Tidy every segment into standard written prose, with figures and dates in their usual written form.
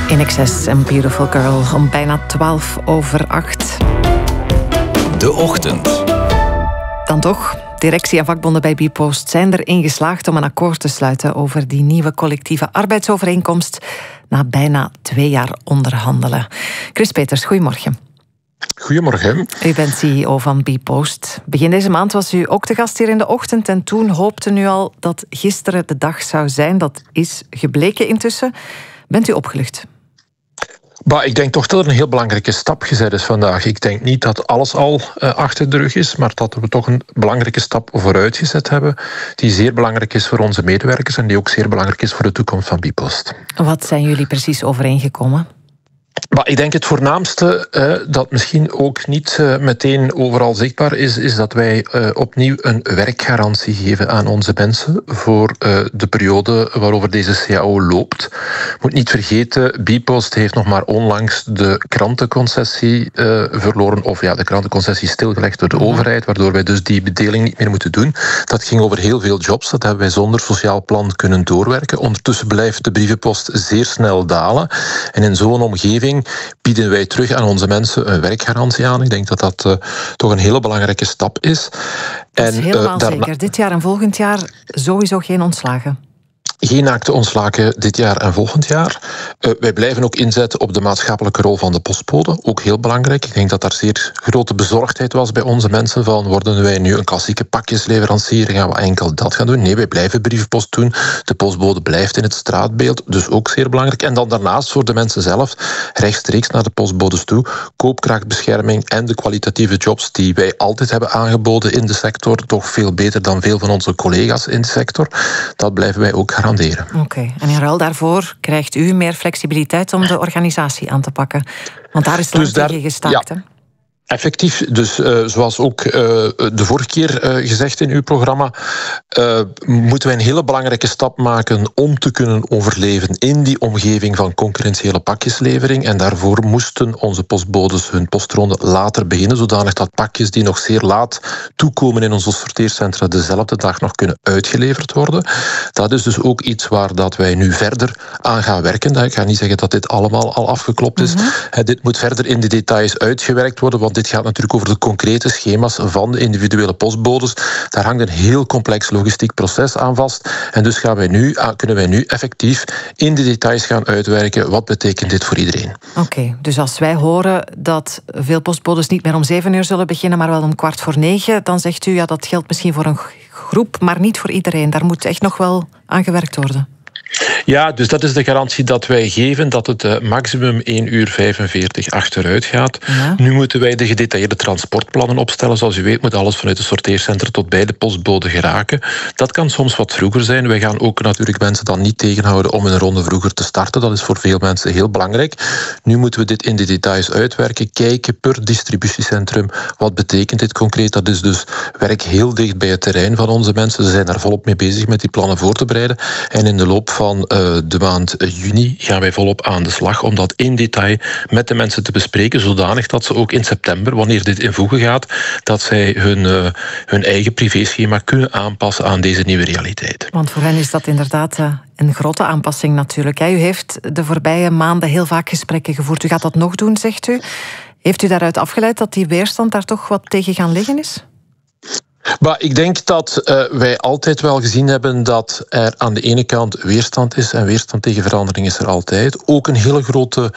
INXS en Beautiful Girl om bijna 7:12. De Ochtend. Dan toch, directie en vakbonden bij Bpost zijn erin geslaagd om een akkoord te sluiten over die nieuwe collectieve arbeidsovereenkomst na bijna 2 jaar onderhandelen. Chris Peters, goedemorgen. Goedemorgen. U bent CEO van Bpost. Begin deze maand was u ook te gast hier in De Ochtend en toen hoopte u al dat gisteren de dag zou zijn. Dat is gebleken intussen. Bent u opgelucht? Maar ik denk toch dat er een heel belangrijke stap gezet is vandaag. Ik denk niet dat alles al achter de rug is, maar dat we toch een belangrijke stap vooruit gezet hebben, die zeer belangrijk is voor onze medewerkers en die ook zeer belangrijk is voor de toekomst van Bpost. Wat zijn jullie precies overeengekomen? Maar ik denk het voornaamste, dat misschien ook niet meteen overal zichtbaar is dat wij opnieuw een werkgarantie geven aan onze mensen voor de periode waarover deze CAO loopt. Moet niet vergeten, Bpost heeft nog maar onlangs de krantenconcessie verloren, of ja, de krantenconcessie stilgelegd door de overheid, waardoor wij dus die bedeling niet meer moeten doen. Dat ging over heel veel jobs, dat hebben wij zonder sociaal plan kunnen doorwerken. Ondertussen blijft de brievenpost zeer snel dalen. En in zo'n omgeving bieden wij terug aan onze mensen een werkgarantie aan. Ik denk dat dat toch een hele belangrijke stap is. Dat is helemaal zeker. Dit jaar en volgend jaar sowieso geen ontslagen. Geen naakte ontslagen dit jaar en volgend jaar. Wij blijven ook inzetten op de maatschappelijke rol van de postbode. Ook heel belangrijk. Ik denk dat daar zeer grote bezorgdheid was bij onze mensen van worden wij nu een klassieke pakjesleverancier? Gaan we enkel dat gaan doen? Nee, wij blijven brievenpost doen. De postbode blijft in het straatbeeld. Dus ook zeer belangrijk. En dan daarnaast voor de mensen zelf rechtstreeks naar de postbodes toe. Koopkrachtbescherming en de kwalitatieve jobs die wij altijd hebben aangeboden in de sector. Toch veel beter dan veel van onze collega's in de sector. Dat blijven wij ook garanderen. Oké. En in ruil daarvoor krijgt u meer flexibiliteit om de organisatie aan te pakken. Want daar is het dus tegen gestaakt, ja. hè? Effectief, dus zoals ook de vorige keer gezegd in uw programma, moeten wij een hele belangrijke stap maken om te kunnen overleven in die omgeving van concurrentiële pakjeslevering. En daarvoor moesten onze postbodes hun postronde later beginnen, zodanig dat pakjes die nog zeer laat toekomen in onze sorteercentra dezelfde dag nog kunnen uitgeleverd worden. Dat is dus ook iets waar dat wij nu verder aan gaan werken. Ik ga niet zeggen dat dit allemaal al afgeklopt is. Dit moet verder in de details uitgewerkt worden, want dit gaat natuurlijk over de concrete schema's van de individuele postbodes. Daar hangt een heel complex logistiek proces aan vast. En dus kunnen wij nu effectief in de details gaan uitwerken. Wat betekent dit voor iedereen? Oké, dus als wij horen dat veel postbodes niet meer om 7 uur zullen beginnen, maar wel om 8:15, dan zegt u, ja, dat geldt misschien voor een groep, maar niet voor iedereen. Daar moet echt nog wel aan gewerkt worden. Ja, dus dat is de garantie dat wij geven, dat het maximum 1:45 achteruit gaat. Ja. Nu moeten wij de gedetailleerde transportplannen opstellen. Zoals u weet moet alles vanuit het sorteercentrum tot bij de postbode geraken. Dat kan soms wat vroeger zijn. Wij gaan ook natuurlijk mensen dan niet tegenhouden om een ronde vroeger te starten. Dat is voor veel mensen heel belangrijk. Nu moeten we dit in de details uitwerken. Kijken per distributiecentrum. Wat betekent dit concreet? Dat is dus werk heel dicht bij het terrein van onze mensen. Ze zijn daar volop mee bezig met die plannen voor te bereiden. En in de loop van de maand juni gaan wij volop aan de slag om dat in detail met de mensen te bespreken, zodanig dat ze ook in september, wanneer dit in voege gaat, dat zij hun eigen privéschema kunnen aanpassen aan deze nieuwe realiteit. Want voor hen is dat inderdaad een grote aanpassing natuurlijk. U heeft de voorbije maanden heel vaak gesprekken gevoerd. U gaat dat nog doen, zegt u. Heeft u daaruit afgeleid dat die weerstand daar toch wat tegen gaan liggen is? Maar ik denk dat wij altijd wel gezien hebben dat er aan de ene kant weerstand is en weerstand tegen verandering is er altijd. Ook een hele grote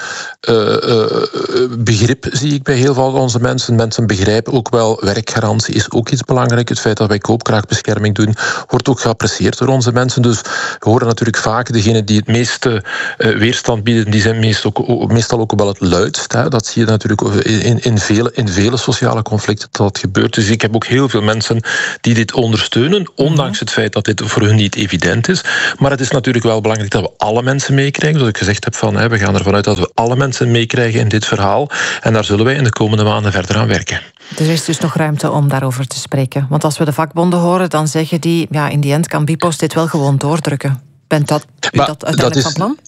begrip zie ik bij heel veel van onze mensen. Mensen begrijpen ook wel, werkgarantie is ook iets belangrijk. Het feit dat wij koopkrachtbescherming doen, wordt ook geapprecieerd door onze mensen. Dus we horen natuurlijk vaak, degenen die het meeste weerstand bieden, die zijn meestal ook wel het luidst. Hè. Dat zie je natuurlijk in vele sociale conflicten dat gebeurt. Dus ik heb ook heel veel mensen die dit ondersteunen, ondanks het feit dat dit voor hun niet evident is. Maar het is natuurlijk wel belangrijk dat we alle mensen meekrijgen. Zoals ik gezegd heb, we gaan ervan uit dat we alle mensen meekrijgen in dit verhaal. En daar zullen wij in de komende maanden verder aan werken. Er is dus nog ruimte om daarover te spreken. Want als we de vakbonden horen, dan zeggen die, ja, in die end kan Bpost dit wel gewoon doordrukken. Bent u dat uiteindelijk van plan?